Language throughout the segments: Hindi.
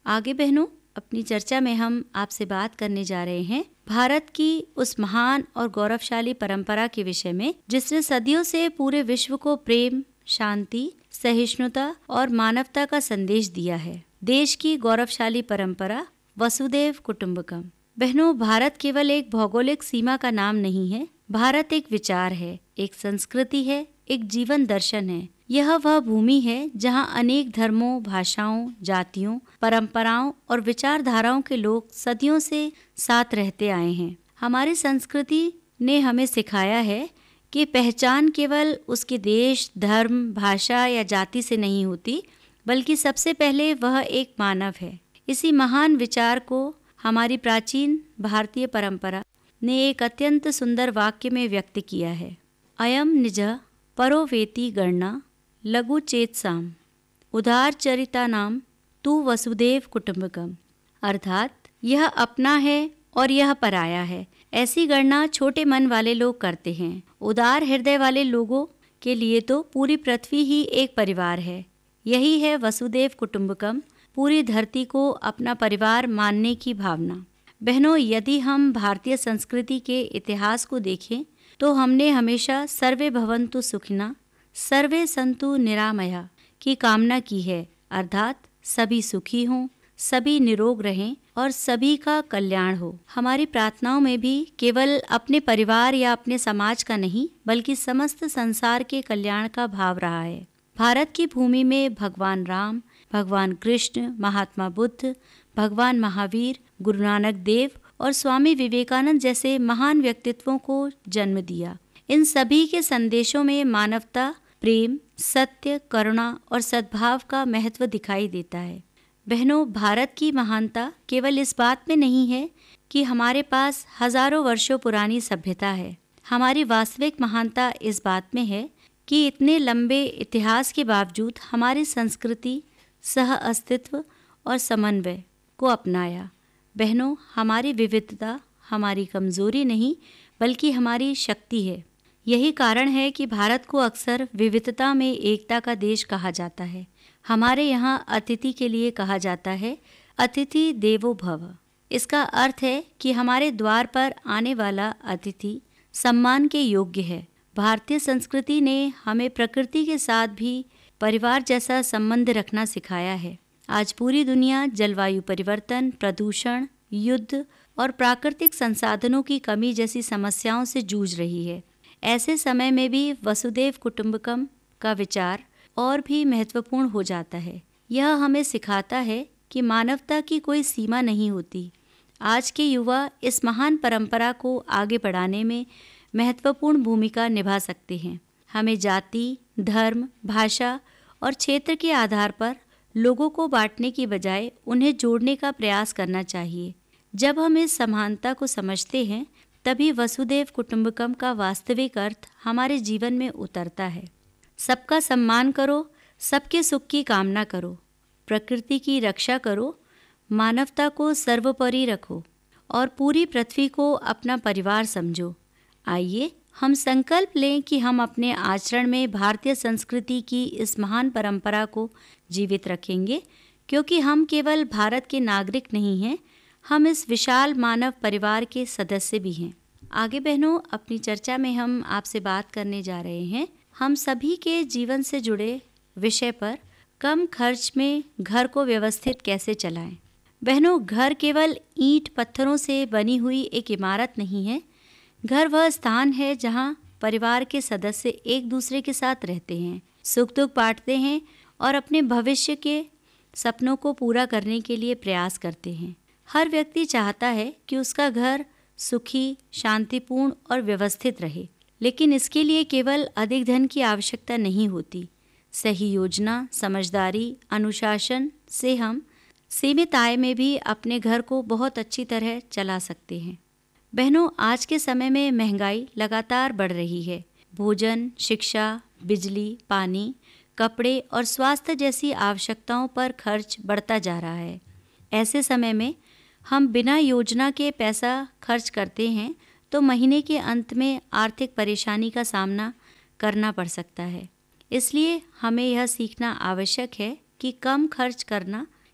आगे बहनों, अपनी चर्चा में हम आपसे बात करने जा रहे हैं भारत की उस महान और गौरवशाली परंपरा के विषय में जिसने सदियों से पूरे विश्व को प्रेम, शांति, सहिष्णुता और मानवता का संदेश दिया है। देश की गौरवशाली परंपरा वसुधैव कुटुंबकम। बहनों, भारत केवल एक भौगोलिक सीमा का नाम नहीं है। भारत एक विचार है, एक संस्कृति है, एक जीवन दर्शन है। यह वह भूमि है जहां अनेक धर्मों, भाषाओं, जातियों, परंपराओं और विचारधाराओं के लोग सदियों से साथ रहते आए हैं। हमारी संस्कृति ने हमें सिखाया है कि पहचान केवल उसके देश, धर्म, भाषा या जाति से नहीं होती, बल्कि सबसे पहले वह एक मानव है। इसी महान विचार को हमारी प्राचीन भारतीय परंपरा ने एक अत्यंत सुंदर वाक्य में व्यक्त किया है। अयम निजः परो वेति गणना लघु चेतसाम उदार चरिता नाम तू वसुधैव कुटुंबकम। अर्थात यह अपना है और यह पराया है, ऐसी गणना छोटे मन वाले लोग करते हैं। उदार हृदय वाले लोगों के लिए तो पूरी पृथ्वी ही एक परिवार है। यही है वसुधैव कुटुंबकम, पूरी धरती को अपना परिवार मानने की भावना। बहनों, यदि हम भारतीय संस्कृति के इतिहास को देखें तो हमने हमेशा सर्वे भवन्तु सुखिनः सर्वे सन्तु निरामया की कामना की है। अर्थात सभी सुखी हों, सभी निरोग रहें और सभी का कल्याण हो। हमारी प्रार्थनाओं में भी केवल अपने परिवार या अपने समाज का नहीं, बल्कि समस्त संसार के कल्याण का भाव रहा है। भारत की भूमि में भगवान राम, भगवान कृष्ण, महात्मा बुद्ध, भगवान महावीर, गुरु नानक देव और स्वामी विवेकानंद जैसे महान व्यक्तित्वों को जन्म दिया। इन सभी के संदेशों में मानवता, प्रेम, सत्य, करुणा और सद्भाव का महत्व दिखाई देता है। बहनों, भारत की महानता केवल इस बात में नहीं है कि हमारे पास हजारों वर्षों पुरानी सभ्यता है। हमारी वास्तविक महानता इस बात में है कि इतने लंबे इतिहास के बावजूद हमारी संस्कृति सह अस्तित्व और समन्वय को अपनाया। बहनों, हमारी विविधता हमारी कमजोरी नहीं, बल्कि हमारी शक्ति है। यही कारण है कि भारत को अक्सर विविधता में एकता का देश कहा जाता है। हमारे यहाँ अतिथि के लिए कहा जाता है अतिथि देवो भव। इसका अर्थ है कि हमारे द्वार पर आने वाला अतिथि सम्मान के योग्य है। भारतीय संस्कृति ने हमें प्रकृति के साथ भी परिवार जैसा संबंध रखना सिखाया है। आज पूरी दुनिया जलवायु परिवर्तन, प्रदूषण, युद्ध और प्राकृतिक संसाधनों की कमी जैसी समस्याओं से जूझ रही है। ऐसे समय में भी वसुधैव कुटुंबकम का विचार और भी महत्वपूर्ण हो जाता है। यह हमें सिखाता है कि मानवता की कोई सीमा नहीं होती। आज के युवा इस महान परंपरा को आगे बढ़ाने में महत्वपूर्ण भूमिका निभा सकते हैं। हमें जाति, धर्म, भाषा और क्षेत्र के आधार पर लोगों को बांटने की बजाय उन्हें जोड़ने का प्रयास करना चाहिए। जब हम इस समानता को समझते हैं, तभी वसुधैव कुटुंबकम का वास्तविक अर्थ हमारे जीवन में उतरता है। सबका सम्मान करो, सबके सुख की कामना करो, प्रकृति की रक्षा करो, मानवता को सर्वोपरि रखो और पूरी पृथ्वी को अपना परिवार समझो। आइए हम संकल्प लें कि हम अपने आचरण में भारतीय संस्कृति की इस महान परंपरा को जीवित रखेंगे, क्योंकि हम केवल भारत के नागरिक नहीं हैं, हम इस विशाल मानव परिवार के सदस्य भी हैं। आगे बहनों, अपनी चर्चा में हम आपसे बात करने जा रहे हैं हम सभी के जीवन से जुड़े विषय पर, कम खर्च में घर को व्यवस्थित कैसे चलाएं। बहनों, घर केवल ईंट पत्थरों से बनी हुई एक इमारत नहीं है। घर वह स्थान है जहां परिवार के सदस्य एक दूसरे के साथ रहते हैं, सुख दुख बांटते हैं और अपने भविष्य के सपनों को पूरा करने के लिए प्रयास करते हैं। हर व्यक्ति चाहता है कि उसका घर सुखी, शांतिपूर्ण और व्यवस्थित रहे, लेकिन इसके लिए केवल अधिक धन की आवश्यकता नहीं होती। सही योजना, समझदारी, अनुशासन से हम सीमित आय में भी अपने घर को बहुत अच्छी तरह चला सकते हैं। बहनों, आज के समय में महंगाई लगातार बढ़ रही है। भोजन, शिक्षा, बिजली, पानी, कपड़े और स्वास्थ्य जैसी आवश्यकताओं पर खर्च बढ़ता जा रहा है। ऐसे समय में हम बिना योजना के पैसा खर्च करते हैं तो महीने के अंत में आर्थिक परेशानी का सामना करना पड़ सकता है। इसलिए हमें यह सीखना आवश्यक है कि कम खर्च करना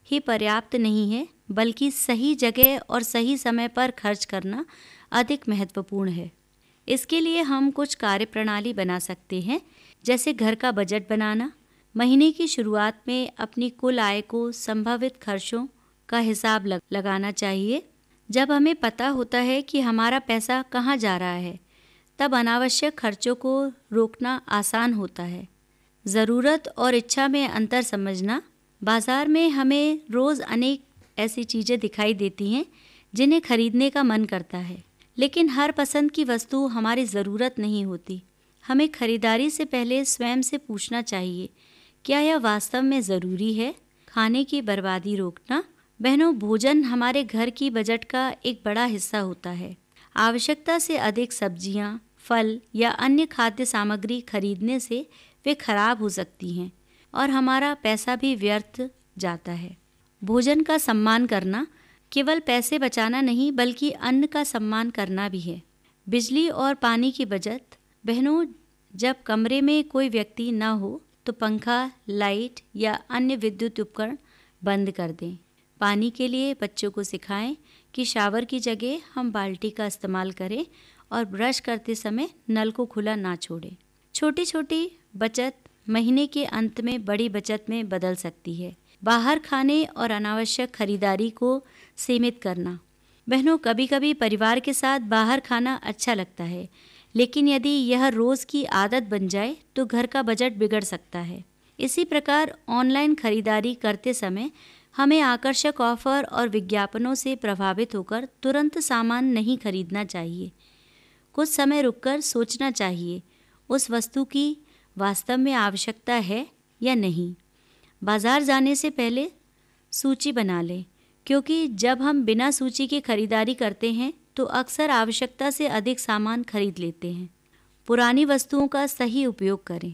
ही पर्याप्त नहीं है, बल्कि सही जगह और सही समय पर खर्च करना अधिक महत्वपूर्ण है। इसके लिए हम कुछ कार्यप्रणाली बना सकते हैं, जैसे घर का बजट बनाना। महीने की शुरुआत में अपनी कुल आय को संभावित खर्चों का हिसाब लगाना चाहिए। जब हमें पता होता है कि हमारा पैसा कहाँ जा रहा है, तब अनावश्यक खर्चों को रोकना आसान होता है। ज़रूरत और इच्छा में अंतर समझना। बाज़ार में हमें रोज़ अनेक ऐसी चीज़ें दिखाई देती हैं जिन्हें खरीदने का मन करता है, लेकिन हर पसंद की वस्तु हमारी ज़रूरत नहीं होती। हमें खरीदारी से पहले स्वयं से पूछना चाहिए, क्या यह वास्तव में ज़रूरी है? खाने की बर्बादी रोकना। बहनों, भोजन हमारे घर की बजट का एक बड़ा हिस्सा होता है। आवश्यकता से अधिक सब्जियां, फल या अन्य खाद्य सामग्री खरीदने से वे खराब हो सकती हैं और हमारा पैसा भी व्यर्थ जाता है। भोजन का सम्मान करना केवल पैसे बचाना नहीं, बल्कि अन्न का सम्मान करना भी है। बिजली और पानी की बचत। बहनों, जब कमरे में कोई व्यक्ति न हो तो पंखा, लाइट या अन्य विद्युत उपकरण बंद कर दें। पानी के लिए बच्चों को सिखाएं कि शावर की जगह हम बाल्टी का इस्तेमाल करें और ब्रश करते समय नल को खुला ना छोड़ें। छोटी छोटी बचत महीने के अंत में बड़ी बचत में बदल सकती है। बाहर खाने और अनावश्यक खरीदारी को सीमित करना। बहनों, कभी कभी परिवार के साथ बाहर खाना अच्छा लगता है, लेकिन यदि यह रोज़ की आदत बन जाए तो घर का बजट बिगड़ सकता है। इसी प्रकार ऑनलाइन खरीदारी करते समय हमें आकर्षक ऑफर और विज्ञापनों से प्रभावित होकर तुरंत सामान नहीं खरीदना चाहिए। कुछ समय रुककर सोचना चाहिए, उस वस्तु की वास्तव में आवश्यकता है या नहीं। बाजार जाने से पहले सूची बना लें, क्योंकि जब हम बिना सूची के खरीदारी करते हैं तो अक्सर आवश्यकता से अधिक सामान खरीद लेते हैं। पुरानी वस्तुओं का सही उपयोग करें।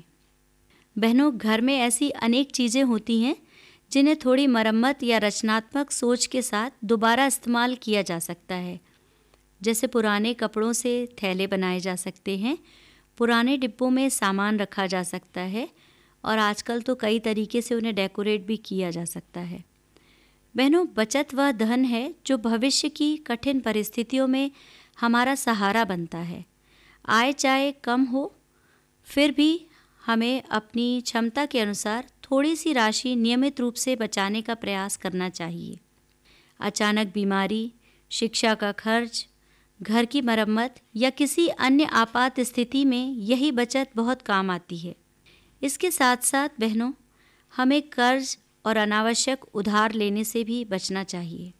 बहनों, घर में ऐसी अनेक चीज़ें होती हैं जिन्हें थोड़ी मरम्मत या रचनात्मक सोच के साथ दोबारा इस्तेमाल किया जा सकता है। जैसे पुराने कपड़ों से थैले बनाए जा सकते हैं, पुराने डिब्बों में सामान रखा जा सकता है और आजकल तो कई तरीके से उन्हें डेकोरेट भी किया जा सकता है। बहनों, बचत वह धन है जो भविष्य की कठिन परिस्थितियों में हमारा सहारा बनता है। आय चाहे कम हो, फिर भी हमें अपनी क्षमता के अनुसार थोड़ी सी राशि नियमित रूप से बचाने का प्रयास करना चाहिए। अचानक बीमारी, शिक्षा का खर्च, घर की मरम्मत या किसी अन्य आपात स्थिति में यही बचत बहुत काम आती है। इसके साथ साथ बहनों, हमें कर्ज और अनावश्यक उधार लेने से भी बचना चाहिए।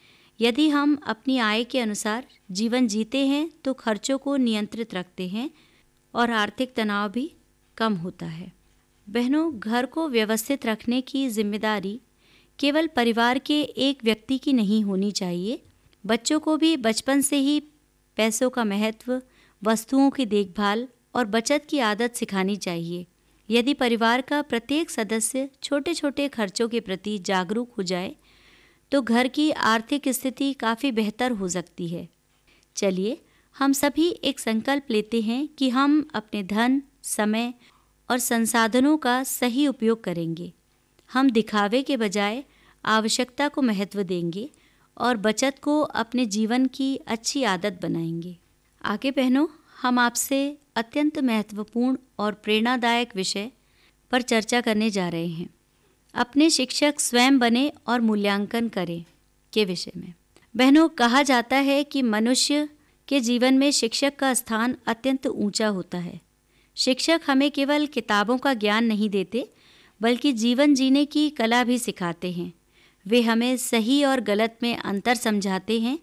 यदि हम अपनी आय के अनुसार जीवन जीते हैं तो खर्चों को नियंत्रित रखते हैं और आर्थिक तनाव भी कम होता है। बहनों, घर को व्यवस्थित रखने की जिम्मेदारी केवल परिवार के एक व्यक्ति की नहीं होनी चाहिए। बच्चों को भी बचपन से ही पैसों का महत्व, वस्तुओं की देखभाल और बचत की आदत सिखानी चाहिए। यदि परिवार का प्रत्येक सदस्य छोटे छोटे खर्चों के प्रति जागरूक हो जाए तो घर की आर्थिक स्थिति काफ़ी बेहतर हो सकती है। चलिए हम सभी एक संकल्प लेते हैं कि हम अपने धन, समय और संसाधनों का सही उपयोग करेंगे। हम दिखावे के बजाय आवश्यकता को महत्व देंगे और बचत को अपने जीवन की अच्छी आदत बनाएंगे। आगे बहनों, हम आपसे अत्यंत महत्वपूर्ण और प्रेरणादायक विषय पर चर्चा करने जा रहे हैं। अपने शिक्षक स्वयं बने और मूल्यांकन करें के विषय में। बहनों, कहा जाता है कि मनुष्य के जीवन में शिक्षक का स्थान अत्यंत ऊंचा होता है। शिक्षक हमें केवल किताबों का ज्ञान नहीं देते, बल्कि जीवन जीने की कला भी सिखाते हैं। वे हमें सही और गलत में अंतर समझाते हैं,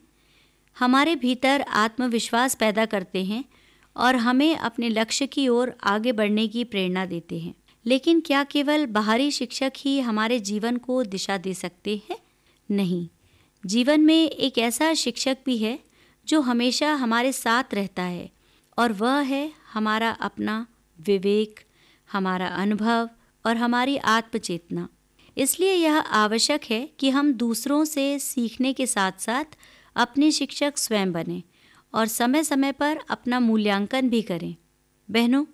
हमारे भीतर आत्मविश्वास पैदा करते हैं और हमें अपने लक्ष्य की ओर आगे बढ़ने की प्रेरणा देते हैं। लेकिन क्या केवल बाहरी शिक्षक ही हमारे जीवन को दिशा दे सकते हैं? नहीं, जीवन में एक ऐसा शिक्षक भी है जो हमेशा हमारे साथ रहता है, और वह है हमारा अपना विवेक, हमारा अनुभव और हमारी आत्मचेतना। इसलिए यह आवश्यक है कि हम दूसरों से सीखने के साथ साथ अपने शिक्षक स्वयं बने और समय समय पर अपना मूल्यांकन भी करें। बहनों,